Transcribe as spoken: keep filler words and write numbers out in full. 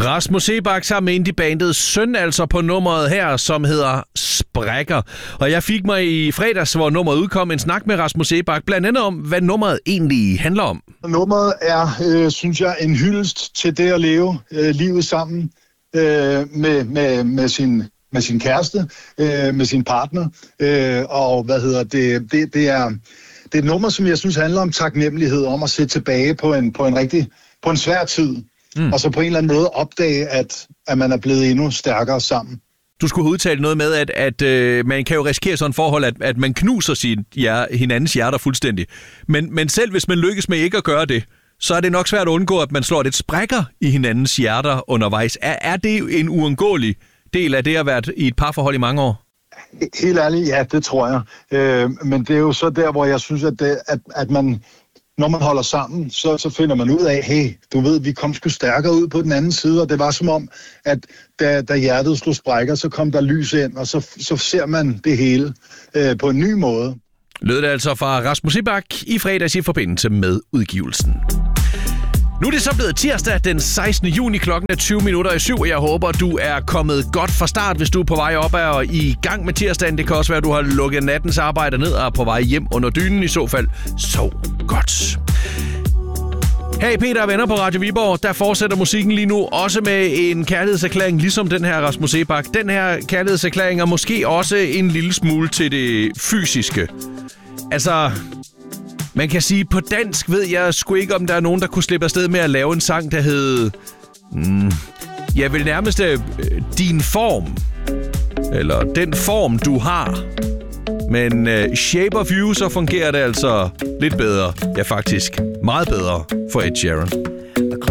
Rasmus Seebach sammen med indie-bandet Søn, altså på nummeret her, som hedder Sprækker. Og jeg fik mig i fredags, hvor nummeret udkom, en snak med Rasmus Seebach, blandt andet om, hvad nummeret egentlig handler om. Nummeret er, øh, synes jeg, en hyldest til det at leve øh, livet sammen øh, med, med, med, sin, med sin kæreste, øh, med sin partner. Øh, og hvad hedder det? Det, det, er, det er et nummer, som jeg synes handler om taknemmelighed, om at se tilbage på en, på en rigtig, på en svær tid. Mm. Og så på en eller anden måde opdage, at, at man er blevet endnu stærkere sammen. Du skulle have udtalt noget med, at, at øh, man kan jo risikere sådan et forhold, at, at man knuser sin, ja, hinandens hjerter fuldstændig. Men, men selv hvis man lykkes med ikke at gøre det, så er det nok svært at undgå, at man slår lidt sprækker i hinandens hjerter undervejs. Er, er det en uundgåelig del af det at være i et parforhold i mange år? Helt ærligt, ja, det tror jeg. Øh, men det er jo så der, hvor jeg synes, at, det, at, at man... Når man holder sammen, så, så finder man ud af, hey, du ved, vi kom sgu stærkere ud på den anden side, og det var som om, at da, da hjertet slog sprækker, så kom der lys ind, og så, så ser man det hele øh, på en ny måde. Lød det altså fra Rasmus Seebach i fredags i forbindelse med udgivelsen. Nu er det så blevet tirsdag den sekstende juni, klokken er tyve minutter i syv, og jeg håber, du er kommet godt fra start, hvis du er på vej op og i gang med tirsdagen. Det kan også være, at du har lukket nattens arbejde ned og er på vej hjem under dynen. I så fald, sov godt. Hey, Peter og venner på Radio Viborg, der fortsætter musikken lige nu, også med en kærlighedserklæring, ligesom den her Rasmus Seebach. Den her kærlighedserklæring er måske også en lille smule til det fysiske. Altså... Man kan sige, på dansk ved jeg sgu ikke, om der er nogen, der kunne slippe afsted med at lave en sang, der hed... Mm, jeg vil nærmest øh, din form. Eller den form, du har. Men øh, Shape of You, så fungerer det altså lidt bedre. Ja, faktisk meget bedre for Ed Sheeran.